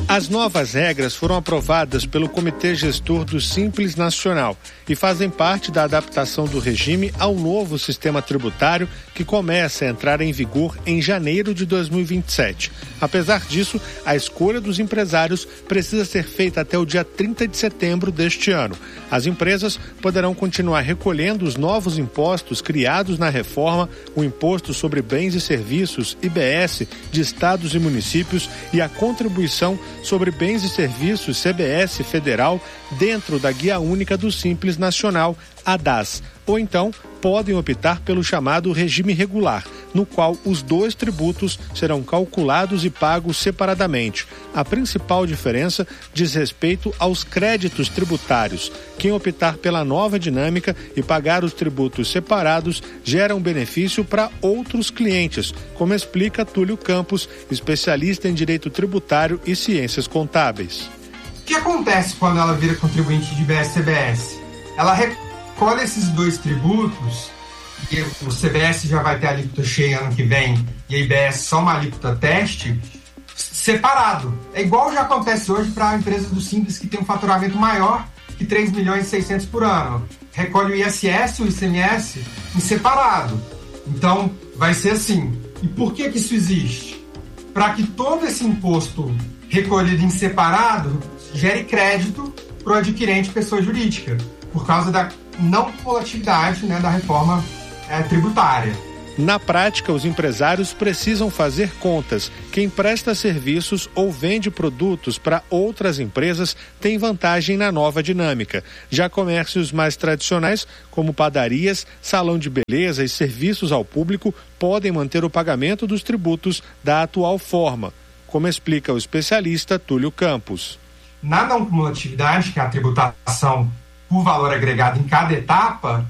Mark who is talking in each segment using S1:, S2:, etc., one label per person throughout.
S1: As novas regras foram aprovadas pelo Comitê Gestor do Simples Nacional e fazem parte da adaptação do regime ao novo sistema tributário que começa a entrar em vigor em janeiro de 2027. Apesar disso, a escolha dos empresários precisa ser feita até o dia 30 de setembro deste ano. As empresas poderão continuar recolhendo os novos impostos criados na reforma, o Imposto sobre Bens e Serviços, IBS, de estados e municípios e a contribuição sobre Bens e Serviços, CBS federal, dentro da Guia Única do Simples Nacional, a DAS. Ou então, podem optar pelo chamado regime regular, no qual os dois tributos serão calculados e pagos separadamente. A principal diferença diz respeito aos créditos tributários. Quem optar pela nova dinâmica e pagar os tributos separados gera um benefício para outros clientes, como explica Túlio Campos, especialista em direito tributário e ciências contábeis.
S2: O que acontece quando ela vira contribuinte de IBS-CBS? Ela recolhe esses dois tributos, e o CBS já vai ter a alíquota cheia ano que vem e a IBS só uma alíquota teste, separado. É igual já acontece hoje para empresas do Simples que tem um faturamento maior que 3 milhões e 600 por ano. Recolhe o ISS e o ICMS em separado. Então, vai ser assim. E por que isso existe? Para que todo esse imposto recolhido em separado gere crédito para o adquirente pessoa jurídica, por causa da não cumulatividade, da reforma tributária.
S1: Na prática, os empresários precisam fazer contas. Quem presta serviços ou vende produtos para outras empresas tem vantagem na nova dinâmica. Já comércios mais tradicionais, como padarias, salão de beleza e serviços ao público, podem manter o pagamento dos tributos da atual forma, como explica o especialista Túlio Campos.
S2: Na não cumulatividade, que é a tributação por valor agregado em cada etapa,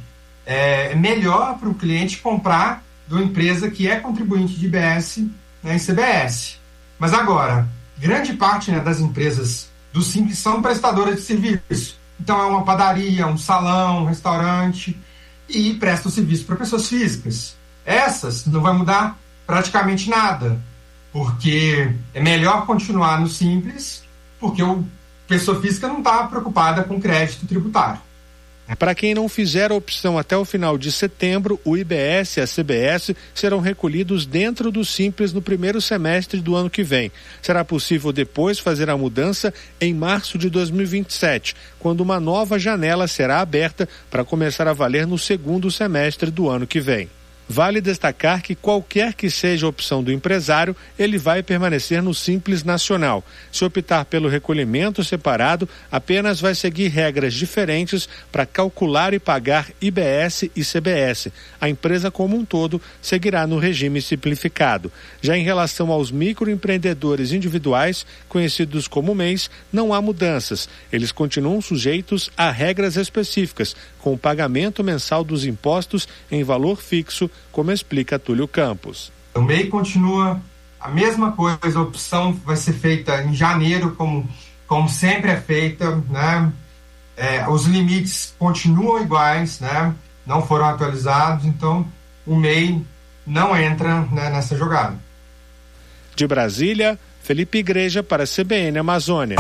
S2: é melhor para o cliente comprar de uma empresa que é contribuinte de IBS e CBS. Mas agora, grande parte das empresas do Simples são prestadoras de serviço. Então é uma padaria, um salão, um restaurante e presta o serviço para pessoas físicas. Essas não vai mudar praticamente nada, porque é melhor continuar no Simples, porque a pessoa física não está preocupada com crédito tributário.
S1: Para quem não fizer a opção até o final de setembro, o IBS e a CBS serão recolhidos dentro do Simples no primeiro semestre do ano que vem. Será possível depois fazer a mudança em março de 2027, quando uma nova janela será aberta para começar a valer no segundo semestre do ano que vem. Vale destacar que qualquer que seja a opção do empresário, ele vai permanecer no Simples Nacional. Se optar pelo recolhimento separado, apenas vai seguir regras diferentes para calcular e pagar IBS e CBS. A empresa como um todo seguirá no regime simplificado. Já em relação aos microempreendedores individuais, conhecidos como MEIs, não há mudanças. Eles continuam sujeitos a regras específicas, com o pagamento mensal dos impostos em valor fixo, como explica Túlio Campos.
S2: O MEI continua a mesma coisa, a opção vai ser feita em janeiro, como sempre é feita, os limites continuam iguais, não foram atualizados, então o MEI não entra nessa jogada.
S1: De Brasília, Felipe Igreja para a CBN Amazônia.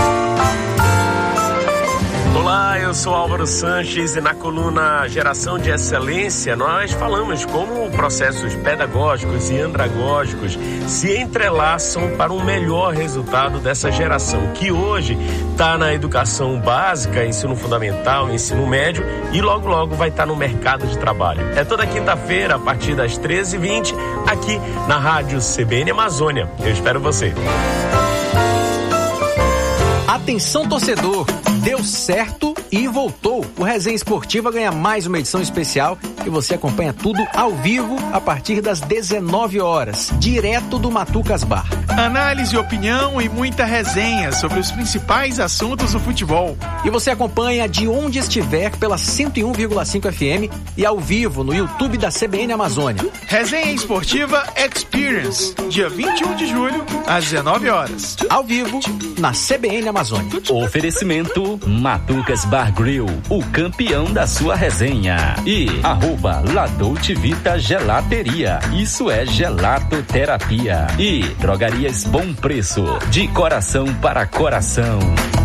S3: Olá, eu sou Álvaro Sanches e na coluna Geração de Excelência nós falamos como processos pedagógicos e andragógicos se entrelaçam para um melhor resultado dessa geração que hoje está na educação básica, ensino fundamental, ensino médio e logo vai estar no mercado de trabalho. É toda quinta-feira a partir das 13h20 aqui na Rádio CBN Amazônia. Eu espero você.
S4: Atenção torcedor, deu certo e voltou. O Resenha Esportiva ganha mais uma edição especial e você acompanha tudo ao vivo a partir das 19 horas, direto do Matucas Bar.
S5: Análise, opinião e muita resenha sobre os principais assuntos do futebol.
S4: E você acompanha de onde estiver pela 101,5 FM e ao vivo no YouTube da CBN Amazônia.
S5: Resenha Esportiva Experience, dia 21 de julho, às 19 horas.
S4: Ao vivo, na CBN Amazônia.
S6: Oferecimento Matucas Bar. Bar Grill, o campeão da sua resenha. E @La Dolce Vita Gelateria. Isso é gelatoterapia. E Drogarias Bom Preço, de coração para coração.